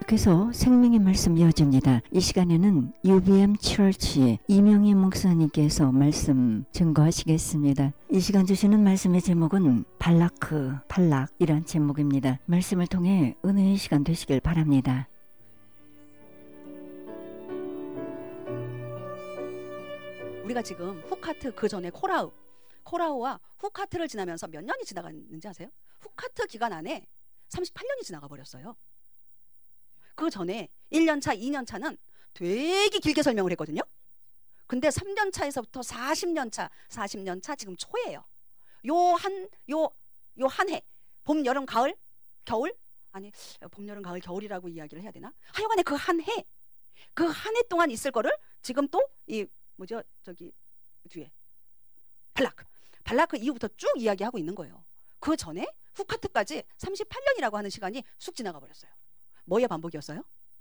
계속해서 생명의 말씀 이어집니다. 이 시간에는 UBM Church 이명희 목사님께서 말씀 증거하시겠습니다. 이 시간 주시는 말씀의 제목은 발락이란 제목입니다. 말씀을 통해 은혜의 시간 되시길 바랍니다. 우리가 지금 후카트 그 전에 코라우와 후카트를 지나면서 몇 년이 지나갔는지 아세요? 후카트 기간 안에 38년이 지나가 버렸어요. 그 전에 1년차, 2년차는 되게 길게 설명을 했거든요. 근데 3년차에서부터 40년차 지금 초예요. 요 한 해, 봄, 여름, 가을, 겨울? 아니, 봄, 여름, 가을, 겨울이라고 이야기를 해야 되나? 하여간에 그 한 해 동안 있을 거를 지금 또 뒤에 발라크 이후부터 쭉 이야기하고 있는 거예요. 그 전에 후카트까지 38년이라고 하는 시간이 쑥 지나가 버렸어요. 뭐의 반복이었어요?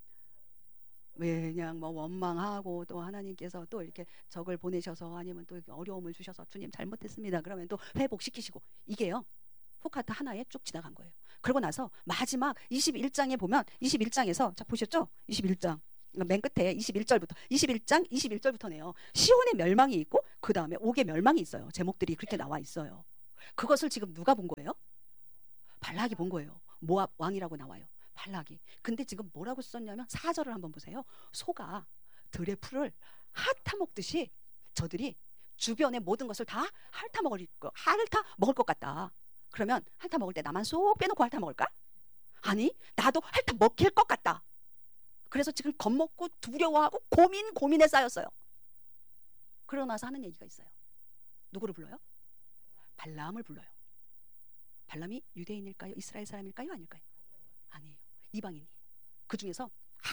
그냥 원망하고 또 하나님께서 또 이렇게 적을 보내셔서 아니면 또 어려움을 주셔서 주님 잘못했습니다. 그러면 또 회복시키시고 이게요. 후카트 하나에 쭉 지나간 거예요. 그러고 나서 마지막 21장에 보면 21장에서 자 보셨죠? 21장 맨 끝에 21절부터네요. 시온의 멸망이 있고 그 다음에 옥의 멸망이 있어요. 제목들이 그렇게 나와 있어요. 그것을 지금 누가 본 거예요? 발락이 본 거예요. 모압 왕이라고 나와요. 발락이. 근데 지금 뭐라고 썼냐면 4절을 한번 보세요. 소가 들의 풀을 핥아먹듯이 저들이 주변의 모든 것을 다 핥아먹을 것 같다. 그러면 핥아먹을 때 나만 쏙 빼놓고 핥아먹을까? 아니, 나도 핥아먹힐 것 같다. 그래서 지금 겁먹고 두려워하고 고민에 쌓였어요. 그러고 나서 하는 얘기가 있어요. 누구를 불러요? 발람을 불러요. 발람이 유대인일까요? 이스라엘 사람일까요? 아닐까요? 아니에요. 이방인이에요. 그 중에서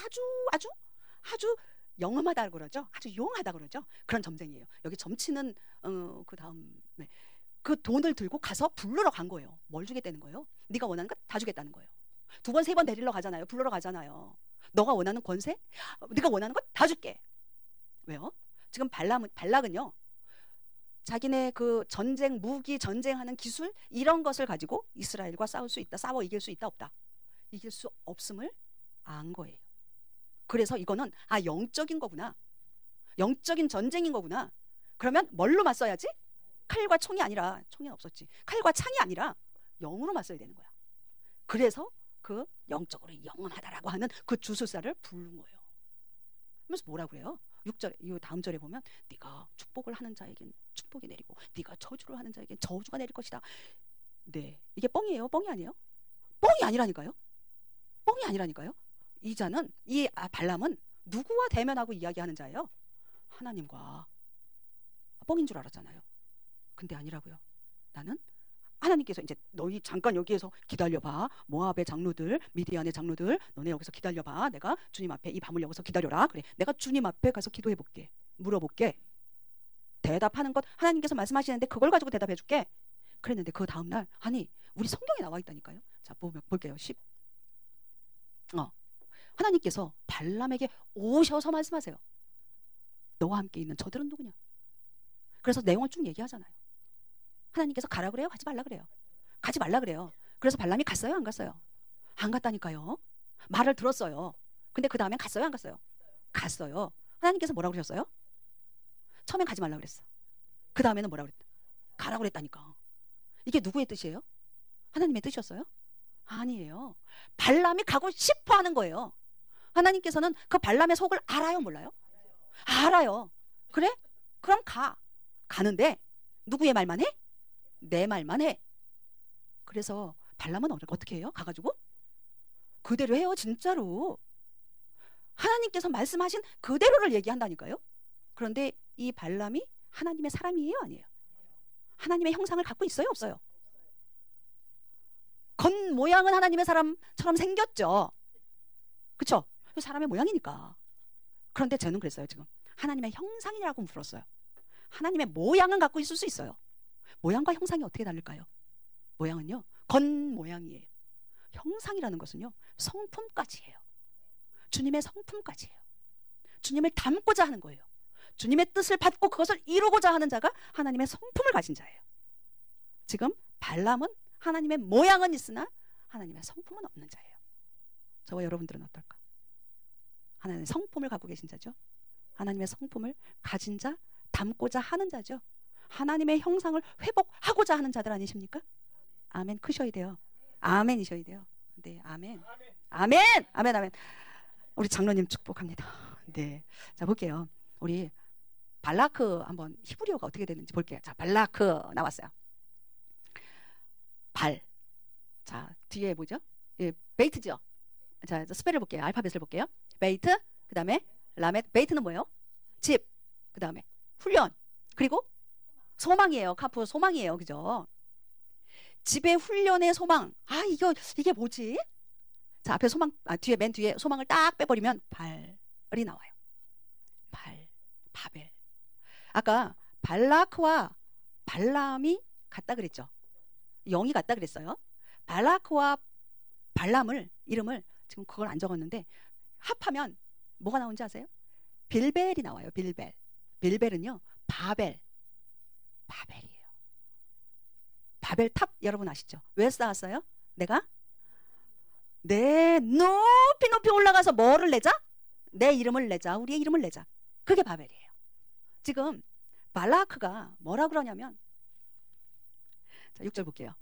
아주 영험하다고 그러죠. 아주 용하다고 그러죠. 그런 점쟁이에요. 여기 점치는 그 다음 그 돈을 들고 가서 부르러 간 거예요. 뭘 주겠다는 거예요? 네가 원하는 것 다 주겠다는 거예요. 2번, 3번 데리러 가잖아요. 부르러 가잖아요. 너가 원하는 권세? 네가 원하는 것 다 줄게. 왜요? 지금 발락은요. 자기네 그 무기 전쟁하는 기술 이런 것을 가지고 이스라엘과 싸워 이길 수 있다 없다. 이길 수 없음을 안 거예요. 그래서 이거는 영적인 거구나. 영적인 전쟁인 거구나. 그러면 뭘로 맞서야지? 칼과 총이 아니라, 총은 없었지. 칼과 창이 아니라 영으로 맞서야 되는 거야. 그래서 그 영적으로 영원하다라고 하는 그 주술사를 부른 거예요. 그러면서 뭐라고 그래요? 6절, 이 다음 절에 보면 네가 축복을 하는 자에겐 축복이 내리고 네가 저주를 하는 자에겐 저주가 내릴 것이다. 네, 이게 뻥이에요? 뻥이 아니에요? 뻥이 아니라니까요. 뻥이 아니라니까요. 이 자는 발람은 누구와 대면하고 이야기하는 자예요? 하나님과. 뻥인 줄 알았잖아요. 근데 아니라고요. 나는 하나님께서 이제 너희 잠깐 여기에서 기다려봐. 모압의 장로들, 미디안의 장로들, 너네 여기서 기다려봐. 내가 주님 앞에 이 밤을 여기서 기다려라. 그래, 내가 주님 앞에 가서 기도해볼게. 물어볼게. 대답하는 것 하나님께서 말씀하시는데 그걸 가지고 대답해줄게. 그랬는데 그 다음날 우리 성경에 나와 있다니까요. 자, 볼게요. 하나님께서 발람에게 오셔서 말씀하세요. 너와 함께 있는 저들은 누구냐? 그래서 내용을 쭉 얘기하잖아요. 하나님께서 가라 그래요? 하지 말라 그래요? 가지 말라 그래요. 그래서 발람이 갔어요? 안 갔어요? 안 갔다니까요. 말을 들었어요. 근데 그 다음엔 갔어요? 안 갔어요? 갔어요. 하나님께서 뭐라고 그러셨어요? 처음엔 가지 말라 그랬어. 그 다음에는 뭐라고 그랬다? 가라 그랬다니까. 이게 누구의 뜻이에요? 하나님의 뜻이었어요? 아니에요. 발람이 가고 싶어 하는 거예요. 하나님께서는 그 발람의 속을 알아요? 몰라요? 알아요. 그래? 그럼 가는데 누구의 말만 해? 내 말만 해. 그래서 발람은 어떻게 해요? 가가지고 그대로 해요. 진짜로 하나님께서 말씀하신 그대로를 얘기한다니까요. 그런데 이 발람이 하나님의 사람이에요? 아니에요? 하나님의 형상을 갖고 있어요? 없어요? 겉모양은 하나님의 사람처럼 생겼죠. 그쵸? 사람의 모양이니까. 그런데 저는 그랬어요. 지금 하나님의 형상이라고 물었어요. 하나님의 모양은 갖고 있을 수 있어요. 모양과 형상이 어떻게 다를까요? 모양은요, 겉모양이에요. 형상이라는 것은요, 성품까지예요. 주님의 성품까지예요. 주님을 닮고자 하는 거예요. 주님의 뜻을 받고 그것을 이루고자 하는 자가 하나님의 성품을 가진 자예요. 지금 발람은 하나님의 모양은 있으나 하나님의 성품은 없는 자예요. 저와 여러분들은 어떨까? 하나님의 성품을 갖고 계신 자죠. 하나님의 성품을 가진 자, 담고자 하는 자죠. 하나님의 형상을 회복하고자 하는 자들 아니십니까? 아멘 크셔야 돼요. 아멘이셔야 돼요. 네, 아멘. 아멘. 아멘. 아멘. 우리 장로님 축복합니다. 네. 자, 볼게요. 우리 발라크 한번 히브리어가 어떻게 되는지 볼게요. 자, 발라크 나왔어요. 발. 자, 뒤에 뭐죠? 예, 베이트죠. 자, 스펠을 볼게요. 알파벳을 볼게요. 베이트, 그 다음에 라멧. 베이트는 뭐예요? 집. 그 다음에 훈련. 그리고 소망이에요. 카프 소망이에요. 그죠? 집의 훈련의 소망. 아, 이게 뭐지? 자, 앞에 소망, 뒤에 맨 뒤에 소망을 딱 빼버리면 발이 나와요. 발, 바벨. 아까 발라크와 발람이 같다 그랬죠. 영이 같다 그랬어요. 발라크와 발람을 이름을 지금 그걸 안 적었는데 합하면 뭐가 나온지 아세요? 빌벨이 나와요. 빌벨. 빌벨은요 바벨이에요. 바벨 탑 여러분 아시죠? 왜 쌓았어요? 내가 네 높이 높이 올라가서 뭐를 내자? 내 이름을 내자. 우리의 이름을 내자. 그게 바벨이에요. 지금 발라크가 뭐라 그러냐면 자 6절 볼게요.